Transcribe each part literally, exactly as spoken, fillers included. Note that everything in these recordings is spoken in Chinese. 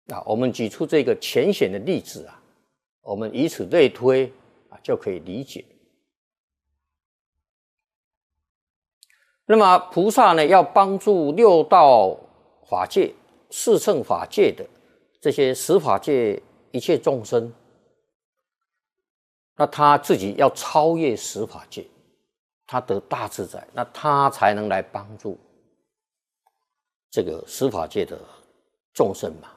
啊，我们举出这个浅显的例子啊，我们以此类推啊，就可以理解。那么菩萨呢，要帮助六道法界、四乘法界的这些十法界一切众生，那他自己要超越十法界，他得大自在，那他才能来帮助这个十法界的众生嘛。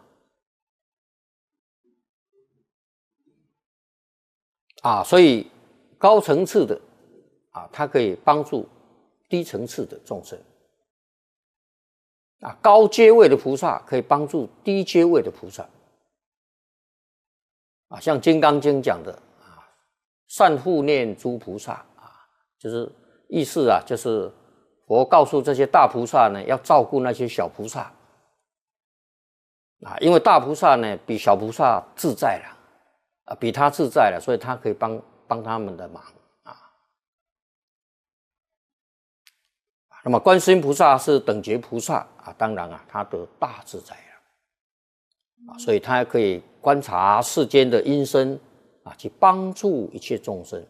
啊，所以高层次的啊，它可以帮助低层次的众生。啊，高阶位的菩萨可以帮助低阶位的菩萨。啊，像《金刚经》讲的啊，善护念诸菩萨啊，就是意思啊，就是佛告诉这些大菩萨呢，要照顾那些小菩萨。啊，因为大菩萨呢比小菩萨自在了。啊，比他自在了，所以他可以帮帮他们的忙啊。那么观世音菩萨是等觉菩萨啊，当然啊，他得大自在了啊，所以他可以观察世间的因身啊，去帮助一切众生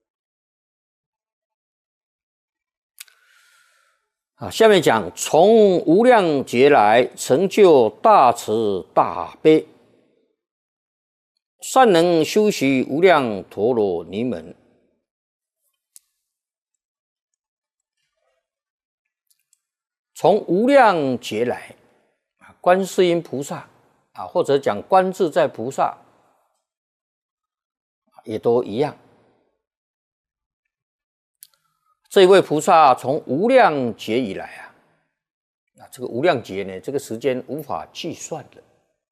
啊。下面讲从无量劫来成就大慈大悲。善能修习无量陀罗尼门，从无量劫来，观世音菩萨啊，或者讲观自在菩萨，也都一样。这位菩萨从无量劫以来啊，啊，这个无量劫呢，这个时间无法计算的。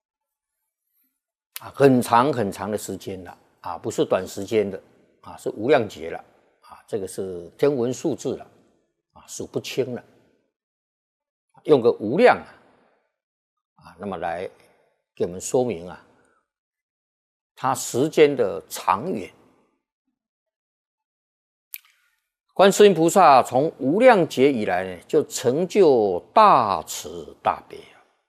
啊，很长很长的时间了啊，不是短时间的啊，是无量劫了啊，这个是天文数字了啊，数不清了。用个无量啊，啊，那么来给我们说明啊，它时间的长远。观世音菩萨从无量劫以来呢，就成就大慈大悲。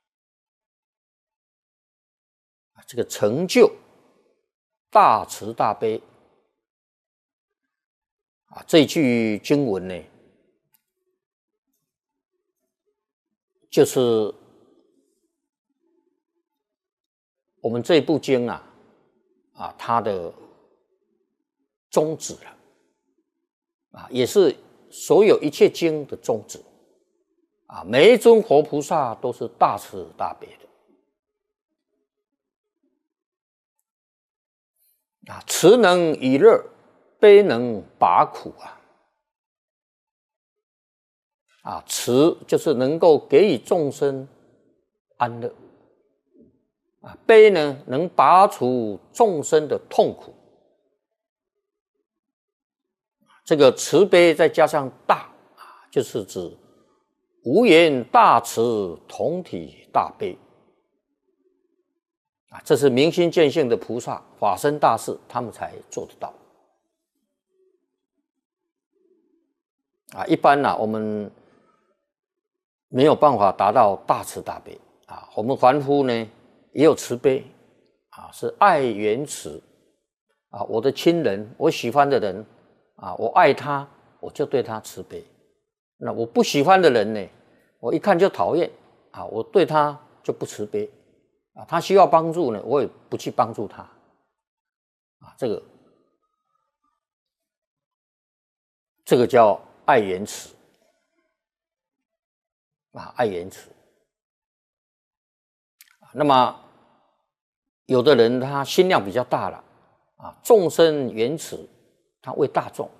这个成就大慈大悲啊，这句经文呢，就是我们这部经啊，啊，它的宗旨了，啊，也是所有一切经的宗旨啊。每一尊活菩萨都是大慈大悲的。啊，慈能以乐，悲能拔苦啊！啊，慈就是能够给予众生安乐，啊，悲呢能拔除众生的痛苦。这个慈悲再加上大啊，就是指无言大慈，同体大悲。啊，这是明心见性的菩萨、法身大士，他们才做得到。啊，一般呢、啊，我们没有办法达到大慈大悲啊。我们凡夫呢，也有慈悲啊，是爱缘慈啊。我的亲人，我喜欢的人啊，我爱他，我就对他慈悲。那我不喜欢的人呢，我一看就讨厌啊，我对他就不慈悲。啊，他需要帮助呢，我也不去帮助他。啊，这个这个叫爱缘慈。啊，爱缘慈。那么有的人他心量比较大了，啊，众生缘慈，他为大众。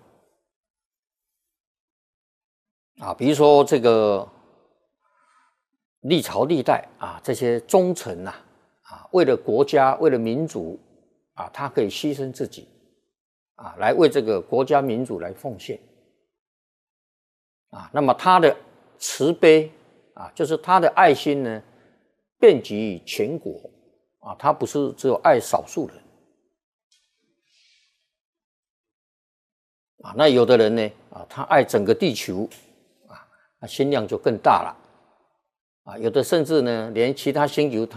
啊，比如说这个。历朝历代啊，这些忠臣呐，啊，为了国家，为了民族，啊，他可以牺牲自己，啊，来为这个国家民族来奉献，啊，那么他的慈悲啊，就是他的爱心呢，遍及全国，啊，他不是只有爱少数人，啊，那有的人呢，啊，他爱整个地球，啊，那心量就更大了。啊，有的甚至呢，连其他星球